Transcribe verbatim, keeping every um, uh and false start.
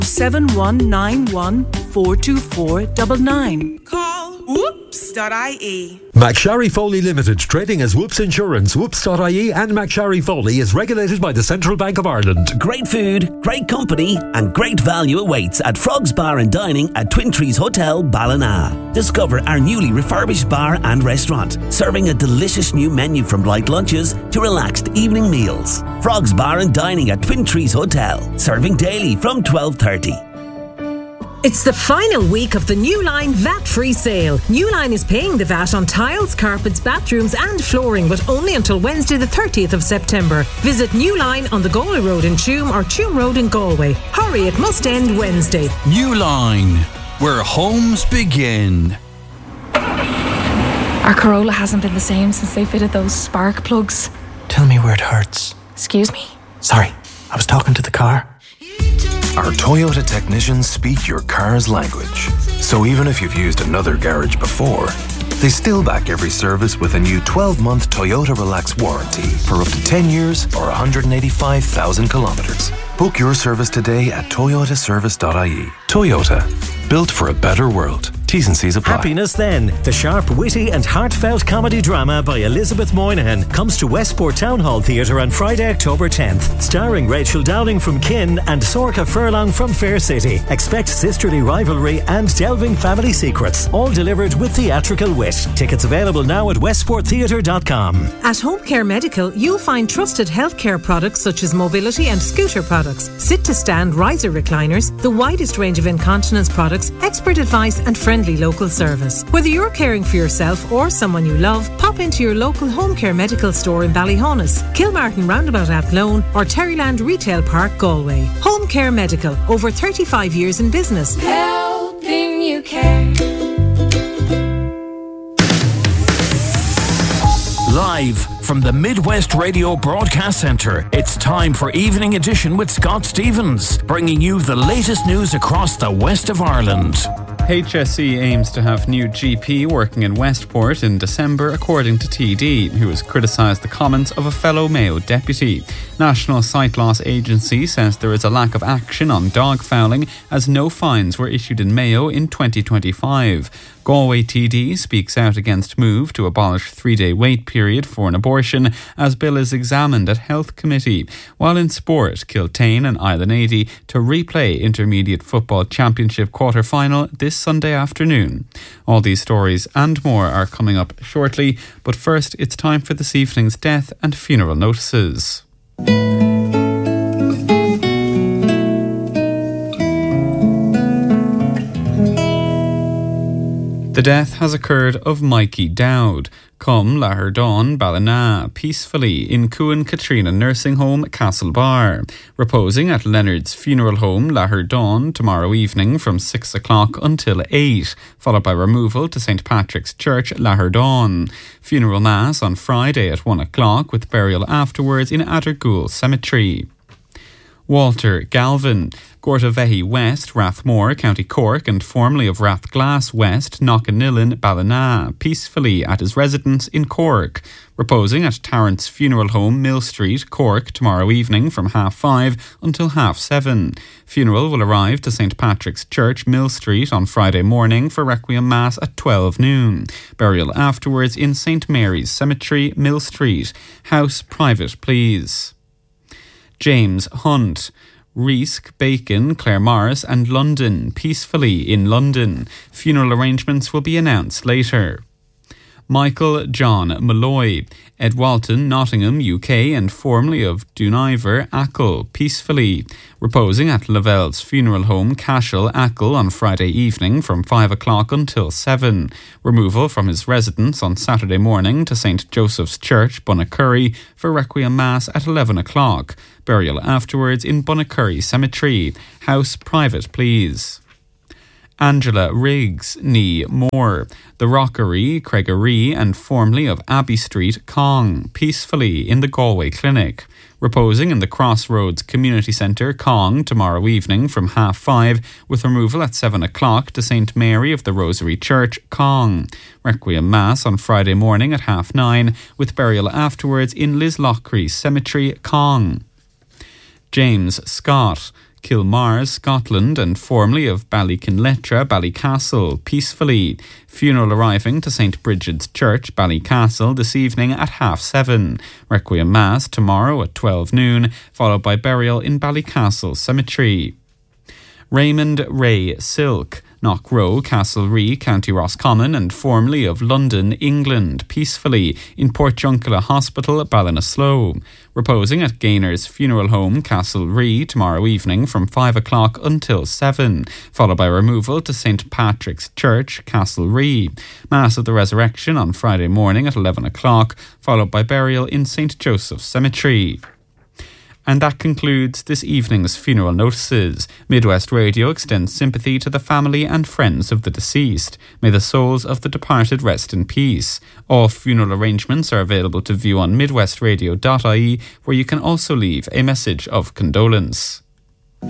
seven one nine one, four two four nine nine. Call whoops dot I E. McSharry Foley Limited, trading as Whoops Insurance, whoops dot I E and McSharry Foley is regulated by the Central Bank of Ireland. Great food, great company and great value awaits at Frog's Bar and Dining at Twin Trees Hotel, Ballina. Discover our newly refurbished bar and restaurant, serving a delicious new menu from light lunches to relaxed evening meals. Frog's Bar and Dining at Twin Trees Hotel, serving daily from twelve thirty. It's the final week of the Newline V A T-free sale. Newline is paying the V A T on tiles, carpets, bathrooms and flooring, but only until Wednesday the thirtieth of September. Visit Newline on the Galway Road in Tuam or Tuam Road in Galway. Hurry, it must end Wednesday. Newline, where homes begin. Our Corolla hasn't been the same since they fitted those spark plugs. Tell me where it hurts. Excuse me? Sorry, I was talking to the car. Our Toyota technicians speak your car's language. So even if you've used another garage before, they still back every service with a new twelve-month Toyota Relax warranty for up to ten years or one hundred eighty-five thousand kilometres. Book your service today at toyota service dot I E. Toyota, built for a better world. T's and C's apply. Happiness Then, the sharp, witty and heartfelt comedy drama by Elizabeth Moynihan, comes to Westport Town Hall Theatre on Friday, October tenth. Starring Rachel Dowling from Kin and Sorcha Furlong from Fair City. Expect sisterly rivalry and delving family secrets, all delivered with theatrical wit. Tickets available now at westport theatre dot com. At Home Care Medical, you'll find trusted healthcare products such as mobility and scooter products, sit-to-stand riser recliners, the widest range of incontinence products, expert advice and friendly local service. Whether you're caring for yourself or someone you love, pop into your local Home Care Medical store in Ballyhonus, Kilmartin Roundabout Athlone or Terryland Retail Park, Galway. Home Care Medical, over thirty-five years in business. Helping you care. Live from the Midwest Radio Broadcast Centre, it's time for Evening Edition with Scott Stevens, bringing you the latest news across the west of Ireland. H S E aims to have new G P working in Westport in December, according to T D, who has criticised the comments of a fellow Mayo deputy. National Sight Loss Agency says there is a lack of action on dog fouling as no fines were issued in Mayo in twenty twenty-five. Galway T D speaks out against move to abolish three-day wait period for an abortion as bill is examined at Health Committee. While in sport, Kiltane and Island eighty to replay Intermediate Football Championship quarter-final this Sunday afternoon. All these stories and more are coming up shortly, but first it's time for this evening's death and funeral notices. The death has occurred of Mikey Dowd, come Laherdon, Ballina, peacefully in Cuan Katrina Nursing Home, Castlebar, reposing at Leonard's Funeral Home, Laherdon, tomorrow evening from six o'clock until eight, followed by removal to Saint Patrick's Church, Laherdon. Funeral Mass on Friday at one o'clock with burial afterwards in Attergoole Cemetery. Walter Galvin, Gortavehi West, Rathmore, County Cork, and formerly of Rathglass West, Knockannillan, Ballina, peacefully at his residence in Cork, reposing at Tarrant's Funeral Home, Mill Street, Cork, tomorrow evening from half five until half seven. Funeral will arrive to Saint Patrick's Church, Mill Street, on Friday morning for Requiem Mass at twelve noon. Burial afterwards in Saint Mary's Cemetery, Mill Street. House private, please. James Hunt, Reesk, Bacon, Claremorris and London, peacefully in London. Funeral arrangements will be announced later. Michael John Malloy, Ed Walton, Nottingham, U K, and formerly of Duniver, Achill, peacefully, reposing at Lavelle's Funeral Home, Cashel, Achill, on Friday evening from five o'clock until seven. Removal from his residence on Saturday morning to Saint Joseph's Church, Bunnacurry, for Requiem Mass at eleven o'clock. Burial afterwards in Bunnacurry Cemetery. House private, please. Angela Riggs, Nee Moore, The Rockery, Craigaree, and formerly of Abbey Street, Cong, peacefully in the Galway Clinic. Reposing in the Crossroads Community Centre, Cong, tomorrow evening from half five, with removal at seven o'clock to Saint Mary of the Rosary Church, Cong. Requiem Mass on Friday morning at half nine, with burial afterwards in Lislochry Cemetery, Cong. James Scott, Kilmar, Scotland, and formerly of Ballykinletra, Ballycastle, peacefully. Funeral arriving to Saint Bridget's Church, Ballycastle, this evening at half seven. Requiem Mass tomorrow at twelve noon, followed by burial in Ballycastle Cemetery. Raymond Ray Silk, Knockrow, Castlerea, County Roscommon, and formerly of London, England, peacefully in Portjunkella Hospital, Ballinasloe. Reposing at Gainer's Funeral Home, Castlerea, tomorrow evening from five o'clock until seven, followed by removal to Saint Patrick's Church, Castlerea. Mass of the Resurrection on Friday morning at eleven o'clock, followed by burial in Saint Joseph's Cemetery. And that concludes this evening's funeral notices. Midwest Radio extends sympathy to the family and friends of the deceased. May the souls of the departed rest in peace. All funeral arrangements are available to view on midwest radio dot I E, where you can also leave a message of condolence.